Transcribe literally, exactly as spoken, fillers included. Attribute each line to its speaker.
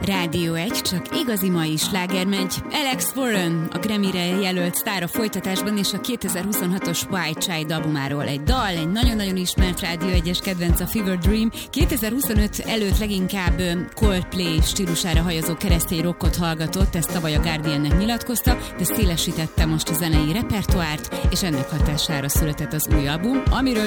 Speaker 1: Rádió egy, csak igazi mai sláger megy. Alex Warren, a Grammy-re jelölt sztár a folytatásban, és a kétezer-huszonhatos White Child albumáról egy dal, egy nagyon-nagyon ismert Rádió egyes kedvenc, a Fever Dream. kétezer-huszonöt előtt leginkább Coldplay stílusára hajazó keresztény rockot hallgatott, ezt tavaly a Guardiannek nyilatkozta, de szélesítette most a zenei repertoárt, és ennek hatására született az új album, amiről